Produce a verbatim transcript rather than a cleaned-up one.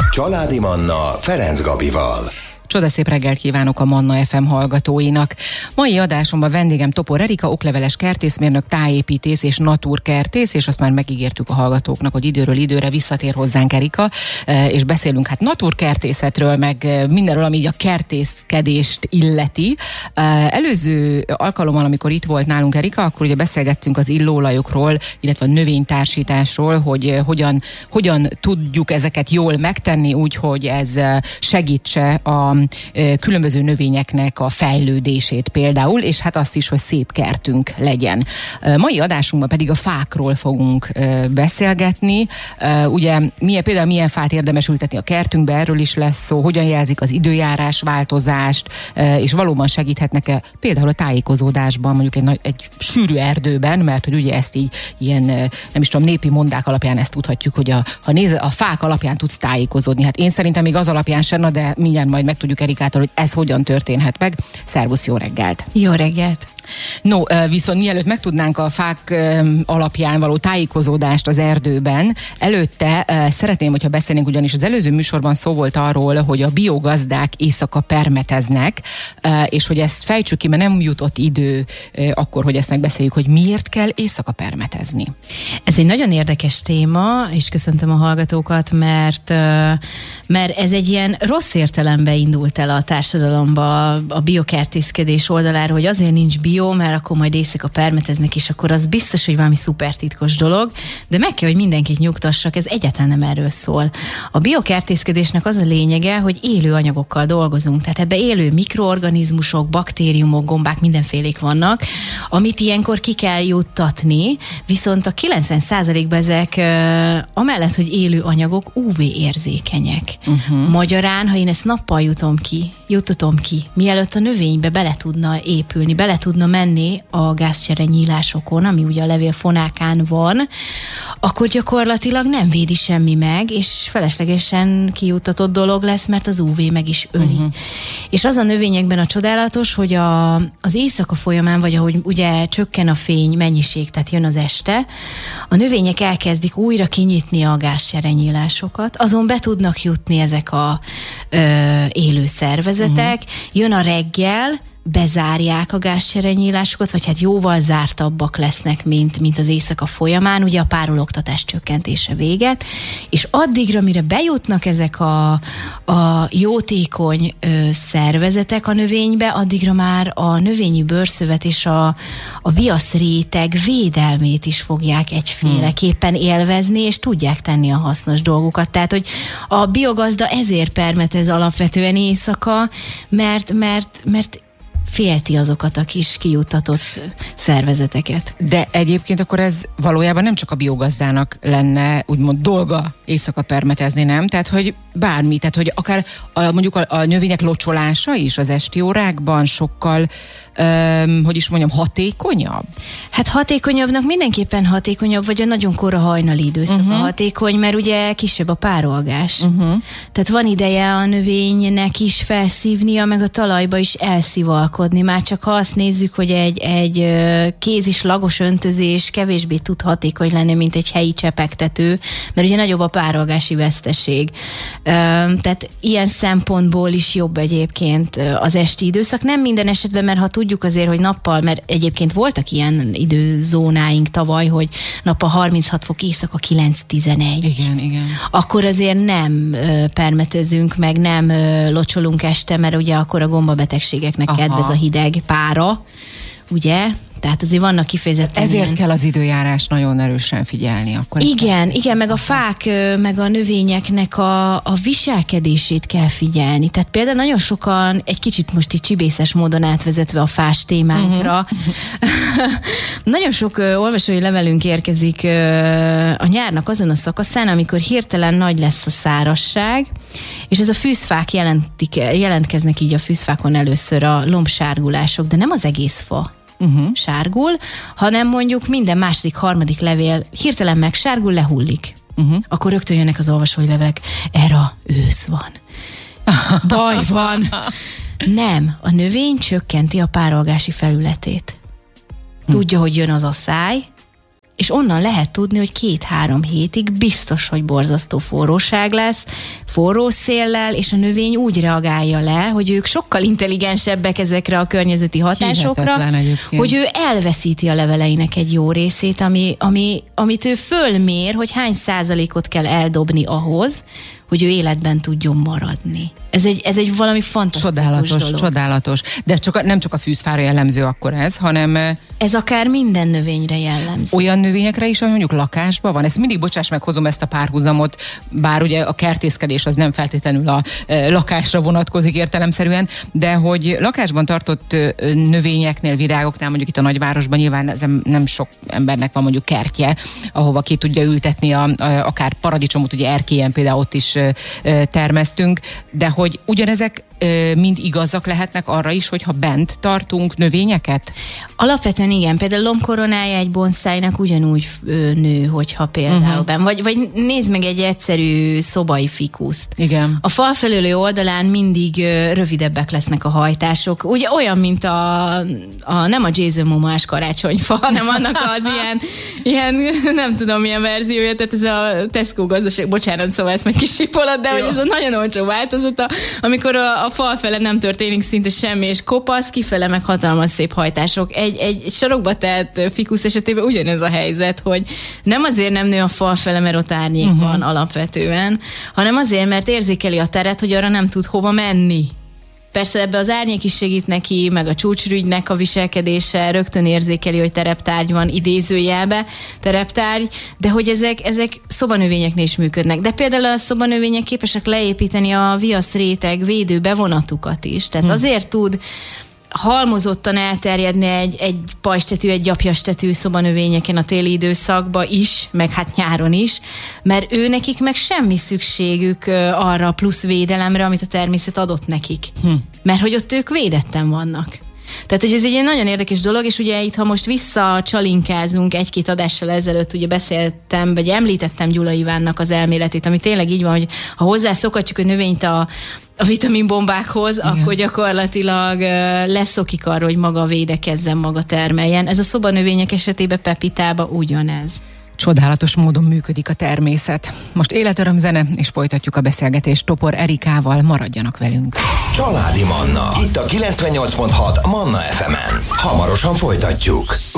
Családi Manna Ferenc Gabival. Csodaszép reggelt kívánok a Manna ef em hallgatóinak. Mai adásomban vendégem Topor Erika, okleveles kertészmérnök, tájépítész és naturkertész, és azt már megígértük a hallgatóknak, hogy időről időre visszatér hozzánk Erika, és beszélünk hát naturkertészetről, meg mindenről, ami így a kertészkedést illeti. Előző alkalommal, amikor itt volt nálunk Erika, akkor ugye beszélgettünk az illóolajokról, illetve a növénytársításról, hogy hogyan, hogyan tudjuk ezeket jól megtenni, úgy, hogy ez segítse a különböző növényeknek a fejlődését például, és hát azt is, hogy szép kertünk legyen. Mai adásunkban pedig a fákról fogunk beszélgetni. Ugye milyen, például milyen fát érdemes ültetni a kertünkbe, erről is lesz szó, hogyan jelzik az időjárás változást, és valóban segíthetnek-e például a tájékozódásban, mondjuk egy, nagy, egy sűrű erdőben, mert hogy ugye ezt így ilyen, nem is tudom, népi mondák alapján ezt tudhatjuk, hogy a, ha néz, a fák alapján tudsz tájékozódni. Hát én szerintem még az alapján sem, na de mindjárt majd meg tudjuk Erikától, hogy ez hogyan történhet meg. Szervusz, jó reggelt! Jó reggelt! No, viszont mielőtt megtudnánk a fák alapján való tájékozódást az erdőben, előtte szeretném, hogyha beszélnénk, ugyanis az előző műsorban szó volt arról, hogy a biogazdák éjszaka permeteznek, és hogy ezt fejtsük ki, mert nem jutott idő akkor, hogy ezt megbeszéljük, hogy miért kell éjszaka permetezni. Ez egy nagyon érdekes téma, és köszöntöm a hallgatókat, mert, mert ez egy ilyen rossz értelemben indult el a társadalomba a biokertészkedés oldalára, hogy azért nincs bio, mert akkor majd éjszaka permeteznek, és akkor az biztos, hogy valami szuper titkos dolog, de meg kell, hogy mindenkit nyugtassak, ez egyáltalán nem erről szól. A biokertészkedésnek az a lényege, hogy élő anyagokkal dolgozunk, tehát ebbe élő mikroorganizmusok, baktériumok, gombák, mindenfélék vannak, amit ilyenkor ki kell juttatni, viszont a kilencven százalékban ezek amellett, hogy élő anyagok, ú vé érzékenyek. Uh-huh. Magyarán, ha én ezt nappal jutom ki, juttatom ki, mielőtt a növénybe bele tudna épülni, bele tudna menni a gázcsere nyílásokon, ami ugye a levélfonákán van, akkor gyakorlatilag nem védi semmi meg, és feleslegesen kijuttatott dolog lesz, mert az ú vé meg is öli. Uh-huh. És az a növényekben a csodálatos, hogy a, az éjszaka folyamán, vagy ahogy ugye csökken a fény mennyiség, tehát jön az este, a növények elkezdik újra kinyitni a gázcsere nyílásokat, azon be tudnak jutni ezek a ö, élő szervezetek, uh-huh. jön a reggel, bezárják a gázcserenyílásokat, vagy hát jóval zártabbak lesznek, mint, mint az éjszaka folyamán, ugye a párologtatás csökkentése véget, és addigra, mire bejutnak ezek a, a jótékony ö, szervezetek a növénybe, addigra már a növényi bőrszövet és a, a viaszréteg védelmét is fogják egyféleképpen élvezni, és tudják tenni a hasznos dolgokat. Tehát, hogy a biogazda ezért permetez alapvetően éjszaka, mert, mert, mert félti azokat a kis kijuttatott szervezeteket. De egyébként akkor ez valójában nem csak a biogazdának lenne úgymond dolga éjszaka permetezni, nem? Tehát, hogy bármi, tehát, hogy akár a, mondjuk a, a növények locsolása is az esti órákban sokkal Um, hogy is mondjam, hatékonyabb? Hát hatékonyabbnak mindenképpen hatékonyabb, vagy a nagyon kora hajnali időszak uh-huh. hatékony, mert ugye kisebb a párolgás. Uh-huh. Tehát van ideje a növénynek is felszívnia, meg a talajba is elszivalkodni. Már csak ha azt nézzük, hogy egy, egy kézis lagos öntözés kevésbé tud hatékony lenni, mint egy helyi csepegtető, mert ugye nagyobb a párolgási veszteség. Um, tehát ilyen szempontból is jobb egyébként az esti időszak. Nem minden esetben, mert ha tudjuk azért, hogy nappal, mert egyébként voltak ilyen időzónáink tavaly, hogy nappal harminchat fok, éjszaka kilenc tizenegy. Igen, igen. Akkor azért nem ö, permetezünk, meg nem ö, locsolunk este, mert ugye akkor a gombabetegségeknek Aha. kedvez a hideg pára, ugye? Tehát azért vannak kifejezetten Ezért ilyen... kell az időjárás nagyon erősen figyelni. Akkor igen, igen, meg a fák, meg a növényeknek a, a viselkedését kell figyelni. Tehát például nagyon sokan, egy kicsit most így csibészes módon átvezetve a fás témánkra, uh-huh. nagyon sok uh, olvasói levelünk érkezik uh, a nyárnak azon a szakaszán, amikor hirtelen nagy lesz a szárazság, és ez a fűzfák jelentik, jelentkeznek így a fűzfákon először a lombsárgulások, de nem az egész fa uh-huh. sárgul, hanem mondjuk minden második, harmadik levél hirtelen megsárgul, lehullik. Uh-huh. Akkor rögtön jönnek az olvasói levelek, erre ősz van. Baj van. Nem, a növény csökkenti a párolgási felületét. Tudja, hogy jön az asszály, és onnan lehet tudni, hogy két-három hétig biztos, hogy borzasztó forróság lesz, forró széllel, és a növény úgy reagálja le, hogy ők sokkal intelligensebbek ezekre a környezeti hatásokra, hogy ő elveszíti a leveleinek egy jó részét, ami, ami, amit ő fölmér, hogy hány százalékot kell eldobni ahhoz, hogy ő életben tudjon maradni. Ez egy, ez egy valami fantasztikus csodálatos, dolog. Csodálatos. De ez csak, nem csak a fűzfára jellemző akkor ez, hanem... Ez akár minden növényre jellemző. Olyan növényekre is, ami mondjuk lakásban van. Ezt mindig, bocsáss meg, hozom ezt a párhuzamot, bár ugye a kertészkedés az nem feltétlenül a e, lakásra vonatkozik értelemszerűen, de hogy lakásban tartott növényeknél, virágoknál, mondjuk itt a nagyvárosban nyilván ez nem sok embernek van mondjuk kertje, ahova ki tudja ültetni a, a, akár paradicsomot, ugye erkélyen például ott is termesztünk, de hogy ugyanezek mind igazak lehetnek arra is, hogyha bent tartunk növényeket? Alapvetően igen, például lombkoronája egy bonszájnak ugyanúgy nő, hogyha például uh-huh. benn. Vagy, vagy nézd meg egy egyszerű szobai fikuszt. Igen. A fal felülő oldalán mindig rövidebbek lesznek a hajtások. Ugye olyan, mint a, a nem a Jason Momoás karácsonyfa, hanem annak az ilyen, ilyen, nem tudom milyen verziója, tehát ez a Tesco gazdaság, bocsánat, szóval ezt meg kis sipolat, de jó. Hogy ez a nagyon olcsó változata, amikor a, a fal fele nem történik szinte semmi, és kopasz, kifele meg hatalmas szép hajtások. Egy, egy sarokba tett fikusz esetében ugyanez a helyzet, hogy nem azért nem nő a fal fele, mert ott árnyék uh-huh. van alapvetően, hanem azért, mert érzékeli a teret, hogy arra nem tud hova menni. Persze ebbe az árnyék is segít neki, meg a csúcsrügynek a viselkedése, rögtön érzékeli, hogy tereptárgy van, idézőjelbe tereptárgy, de hogy ezek, ezek szobanövényeknél is működnek. De például a szobanövények képesek leépíteni a viaszréteg védő bevonatukat is. Tehát hmm. azért tud halmozottan elterjedni egy, egy pajzstetű, egy gyapjastetű szobanövényeken a téli időszakban is, meg hát nyáron is, mert ő nekik meg semmi szükségük arra plusz védelemre, amit a természet adott nekik. Hm. Mert hogy ott ők védetten vannak. Tehát ez egy nagyon érdekes dolog, és ugye itt, ha most visszacsalinkázunk egy-két adással ezelőtt, ugye beszéltem, vagy említettem Gyula Ivánnak az elméletét, ami tényleg így van, hogy ha hozzászokatjuk a növényt a a vitaminbombákhoz, igen. akkor gyakorlatilag leszokik arra, hogy maga védekezzen, maga termeljen. Ez a szobanövények esetében Pepitában ugyanez. Csodálatos módon működik a természet. Most életöröm zene, és folytatjuk a beszélgetést Topor Erikával, maradjanak velünk. Családi Manna, itt a kilencvennyolc pont hat Manna ef emen. Hamarosan folytatjuk.